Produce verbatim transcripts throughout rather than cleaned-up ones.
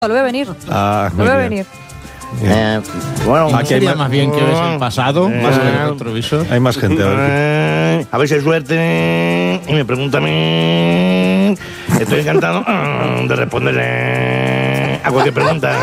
Lo ve venir. Ah, Lo ve venir. Eh, bueno, Aquí sería más bien que ves el pasado, eh, más en el retrovisor. Hay más gente. A ver. Eh, a ver si hay suerte. Y me pregunta a mí. Estoy encantado mm, de responderle a cualquier pregunta.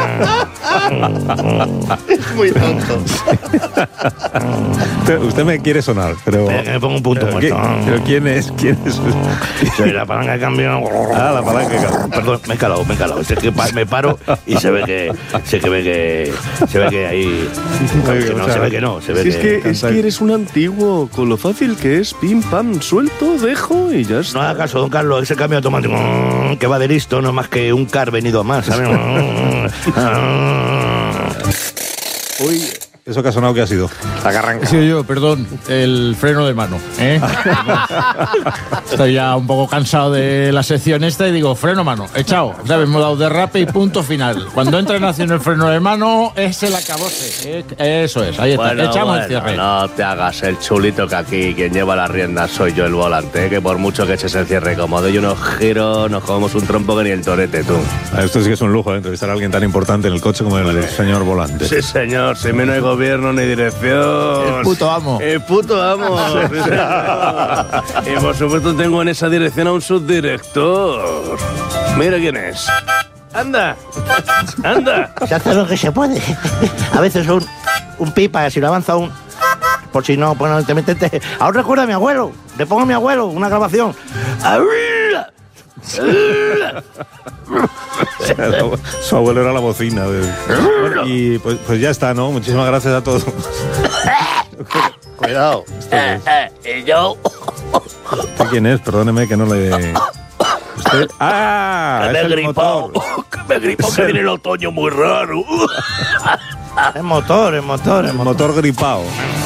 Es muy tonto. Usted, usted me quiere sonar, pero. Espera, que me pongo un punto pero, muerto. ¿qué- pero ¿quién es? ¿Quién es? Soy la palanca de cambio. Ah, la palanca de cambio. Perdón, me he calado, me he calado. Es que pa- me paro y se ve que. Se que ve que. Se ve que ahí. Que no, se ve que no. Se ve Si es que. que, es que eres un antiguo, con lo fácil que es, pim, pam, suelto, dejo y ya No está. haga caso, don Carlos, ese cambio automático mm, que va de listo, no es más que un car venido a más, ¿sabes? Uy, ¿eso que ha sonado qué ha sido? La carranca. Sí, yo, perdón, el freno de mano. ¿eh? Estoy ya un poco cansado de la sección esta y digo, freno mano, echado. ¿Sabes? Hemos dado derrape y punto final. Cuando entra en acción el freno de mano, es el acabose. ¿eh? Eso es, ahí está. Bueno, Echamos bueno, el cierre. no te hagas el chulito, que aquí quien lleva las riendas soy yo, el volante, ¿eh? Que por mucho que eches el cierre como doy unos giros, nos comemos un trompo que ni el torete, tú. Ah, Esto sí que es un lujo, ¿eh? Entrevistar a alguien tan importante en el coche como el señor volante. Sí, señor, si me no hay gobierno ni dirección. El puto amo. El puto amo. Sí, señor. Y por supuesto tengo en esa dirección a un subdirector. Mira quién es. Anda, anda. Se hace lo que se puede. A veces un, un pipa, si lo avanza un. Por si no, pues no te metes. Aún recuerda a mi abuelo. Le pongo a mi abuelo una grabación. Su abuelo era la bocina. De... Bueno, y pues, pues ya está, ¿no? Muchísimas gracias a todos. Cuidado. Y yo. ¿Usted quién es? Perdóneme que no le... ¿Usted? ¡Ah! Que Es me he el gripado. motor. Que me he gripado, que viene el otoño muy raro. Es motor, es motor, es El motor. motor gripado.